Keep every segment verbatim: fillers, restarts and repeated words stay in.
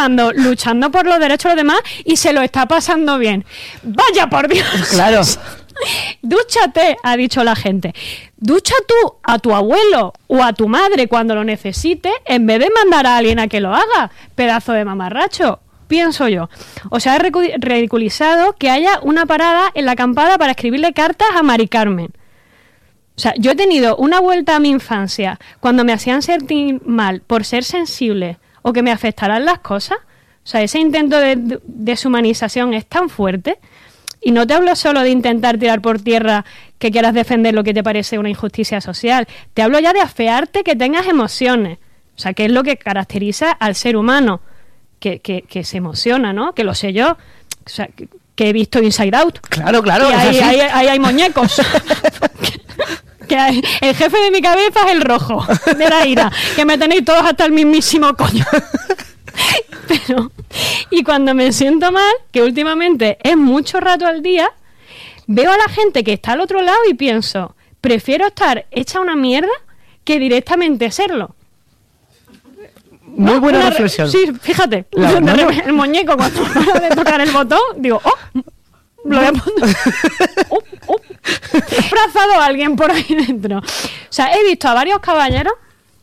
sudando, luchando por los derechos de los demás y se lo está pasando bien. ¡Vaya por Dios! Claro. Dúchate, ha dicho la gente. Ducha tú a tu abuelo o a tu madre cuando lo necesite, en vez de mandar a alguien a que lo haga, pedazo de mamarracho, pienso yo. O sea, es ridiculizado que haya una parada en la acampada para escribirle cartas a Mari Carmen. O sea, yo he tenido una vuelta a mi infancia cuando me hacían sentir mal por ser sensible o que me afectaran las cosas. O sea, ese intento de deshumanización es tan fuerte. Y no te hablo solo de intentar tirar por tierra que quieras defender lo que te parece una injusticia social. Te hablo ya de afearte que tengas emociones. O sea, que es lo que caracteriza al ser humano, que, que, que se emociona, ¿no? Que lo sé yo, o sea, que, que he visto Inside Out. Claro, claro. Y ahí, ahí, ahí hay muñecos. que hay, el jefe de mi cabeza es el rojo, de la ira, que me tenéis todos hasta el mismísimo coño. Pero, y cuando me siento mal, que últimamente es mucho rato al día, veo a la gente que está al otro lado y pienso, prefiero estar hecha una mierda que directamente serlo. Muy ¿No? buena Una reflexión. Re- sí, fíjate, La, de no, no. repente, el muñeco cuando para de tocar el botón, digo, oh, lo voy a poner. Oh, oh. He abrazado a alguien por ahí dentro. O sea, he visto a varios caballeros,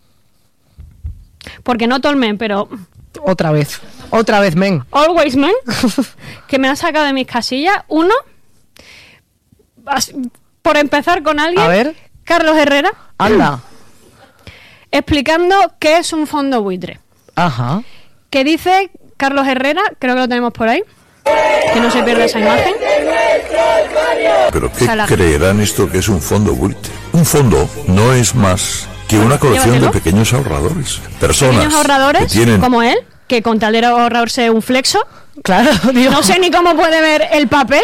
porque no tolmen, pero Otra vez. Otra vez, men. always men, que me han sacado de mis casillas. Uno, as- por empezar con alguien, A ver. Carlos Herrera, Anda. explicando qué es un fondo buitre. Ajá. Que dice Carlos Herrera, creo que lo tenemos por ahí, que no se pierda esa imagen. ¿Pero qué O sea, la- creerán esto que es un fondo buitre? Un fondo no es más que una colección Llévatelo. de pequeños ahorradores. Personas Pequeños ahorradores, que tienen... como él, que con tal de ahorrarse un flexo, Claro, digo. no sé ni cómo puede ver el papel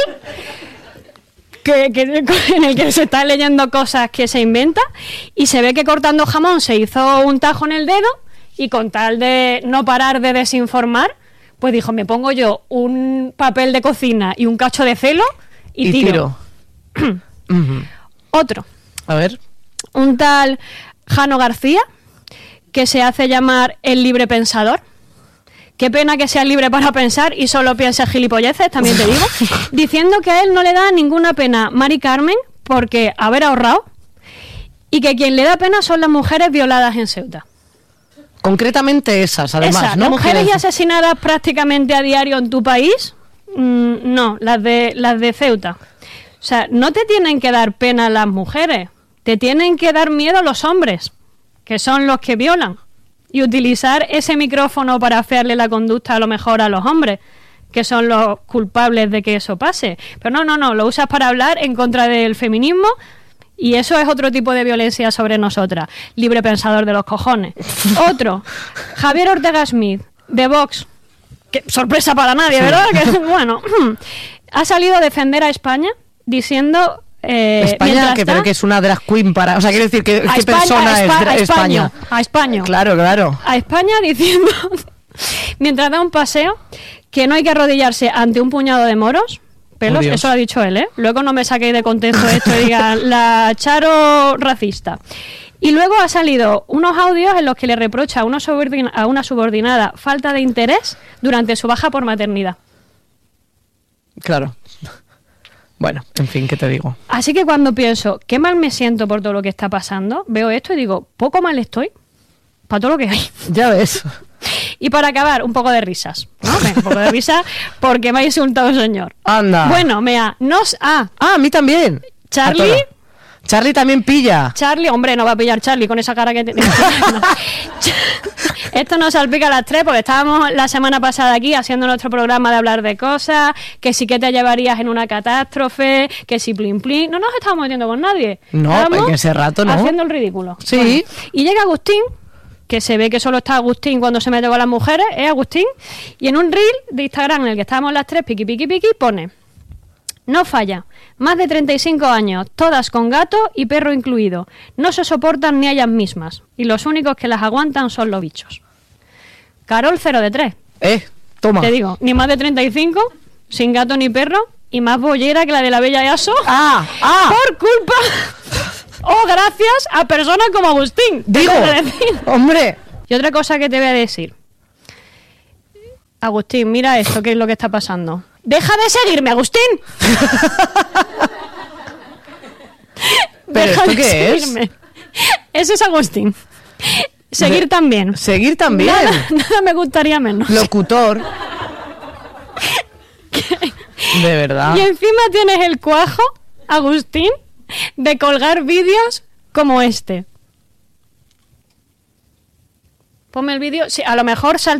que, que- en el que se está leyendo cosas que se inventa, y se ve que cortando jamón se hizo un tajo en el dedo y con tal de no parar de desinformar, pues dijo, me pongo yo un papel de cocina y un cacho de celo y, Y tiro. tiro. Ujú. Otro, A ver. un tal Jano García, que se hace llamar el libre pensador. Qué pena que sea libre para pensar y solo piense gilipolleces, también te digo. Diciendo que a él no le da ninguna pena Mari Carmen porque haber ahorrado, y que quien le da pena son las mujeres violadas en Ceuta. Concretamente esas, además, Esas, ¿no? las mujeres Quiero y decir- asesinadas prácticamente a diario en tu país, mm, no, las de, las de Ceuta. O sea, no te tienen que dar pena las mujeres, te tienen que dar miedo los hombres, que son los que violan. Y utilizar ese micrófono para afearle la conducta a lo mejor a los hombres, que son los culpables de que eso pase. Pero no, no, no, lo usas para hablar en contra del feminismo, y eso es otro tipo de violencia sobre nosotras. Libre pensador de los cojones. Otro, Javier Ortega Smith, de Vox. Que sorpresa para nadie, ¿verdad? Que, bueno, ha salido a defender a España diciendo... Eh, España, mientras que, está- pero que es una drag queen para... O sea, quiere decir que a qué España, persona a es Espa- dra- a España. A España. Claro, claro. A España diciendo, mientras da un paseo, que no hay que arrodillarse ante un puñado de moros. Pelos, Oh, Dios. eso lo ha dicho él, ¿eh? Luego no me saquéis de contexto esto y digan la Charo racista. Y luego ha salido unos audios en los que le reprocha a una, subordina- a una subordinada falta de interés durante su baja por maternidad. Claro. Bueno, en fin, ¿qué te digo? Así que cuando pienso, qué mal me siento por todo lo que está pasando, veo esto y digo, poco mal estoy para todo lo que hay. Ya ves. Y para acabar, un poco de risas, ¿no? Venga, un poco de risa porque me ha insultado el señor. Anda. Bueno, me ha... Nos ha... Ah, a mí también. Charlie... A todas. Charlie también pilla. Charlie, hombre, no va a pillar Charlie con esa cara que tiene. No. Esto nos salpica a las tres porque estábamos la semana pasada aquí haciendo nuestro programa de hablar de cosas, que sí que te llevarías en una catástrofe, que si plin plin. No nos estamos metiendo con nadie. No, Estábamos en ese rato no. haciendo el ridículo. Sí. Bueno, y llega Agustín, que se ve que solo está Agustín cuando se mete con las mujeres, es Agustín, y en un reel de Instagram en el que estábamos las tres, piqui, piqui, piqui, pone: no falla, más de treinta y cinco años, todas con gato y perro incluido. No se soportan ni ellas mismas, y los únicos que las aguantan son los bichos. Carol cero de tres. Eh, toma. Te digo, ni más de treinta y cinco, sin gato ni perro, y más bollera que la de la Bella Yaso. Ah, ah. Por culpa o gracias a personas como Agustín. Digo, tengo que decir. hombre. Y otra cosa que te voy a decir. Agustín, mira esto, ¿qué es lo que está pasando? ¡Deja de seguirme, Agustín! ¿Pero Deja esto de qué es? seguirme. Ese es Agustín. Seguir De- también. Seguir también. Nada, nada me gustaría menos. Locutor. De verdad. Y encima tienes el cuajo, Agustín, de colgar vídeos como este. Ponme el vídeo. Sí, a lo mejor sal